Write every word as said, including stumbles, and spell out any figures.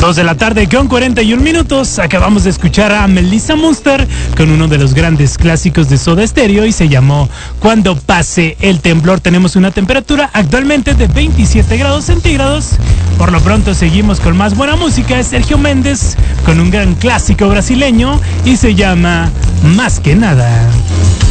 Dos de la tarde con cuarenta y un minutos. Acabamos de escuchar a Melissa Munster con uno de los grandes clásicos de Soda Stereo y se llamó Cuando pase el temblor. Tenemos una temperatura actualmente de veintisiete grados centígrados. Por lo pronto seguimos con más buena música. Es Sergio Méndez con un gran clásico brasileño y se llama Más que nada.